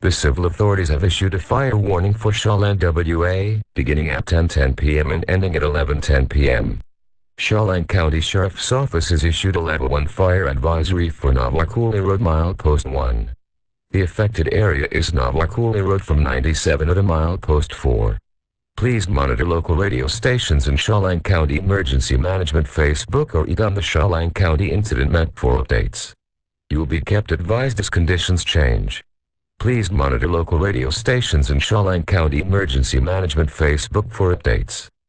The civil authorities have issued a fire warning for Shawland WA, beginning at 10:10 p.m. and ending at 11:10 p.m. Shawland County Sheriff's Office has issued a Level 1 fire advisory for Nawakuli Road Milepost 1. The affected area is Nawakuli Road from 97 to Milepost 4. Please monitor local radio stations and Shawland County Emergency Management Facebook or on the Shawland County Incident Map for updates. You will be kept advised as conditions change. Please monitor local radio stations and Shawland County Emergency Management Facebook for updates.